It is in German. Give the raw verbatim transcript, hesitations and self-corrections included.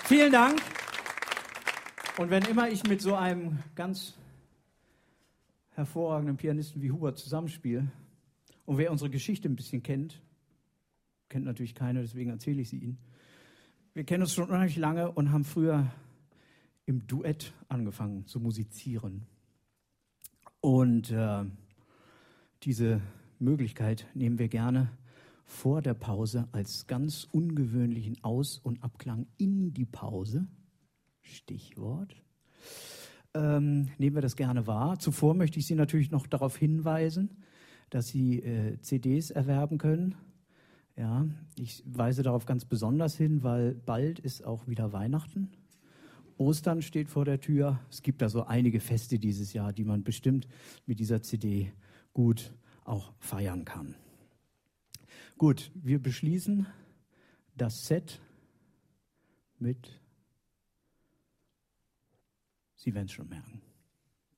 Vielen Dank. Und wenn immer ich mit so einem ganz hervorragenden Pianisten wie Hubert zusammenspiele, und wer unsere Geschichte ein bisschen kennt, kennt natürlich keiner, deswegen erzähle ich sie Ihnen. Wir kennen uns schon unheimlich lange und haben früher im Duett angefangen zu musizieren. Und äh, diese Möglichkeit nehmen wir gerne vor der Pause als ganz ungewöhnlichen Aus- und Abklang in die Pause. Stichwort. Ähm, nehmen wir das gerne wahr. Zuvor möchte ich Sie natürlich noch darauf hinweisen, dass Sie äh, C Ds erwerben können. Ja, ich weise darauf ganz besonders hin, weil bald ist auch wieder Weihnachten. Ostern steht vor der Tür. Es gibt da so einige Feste dieses Jahr, die man bestimmt mit dieser C D gut auch feiern kann. Gut, wir beschließen das Set mit, Sie werden es schon merken.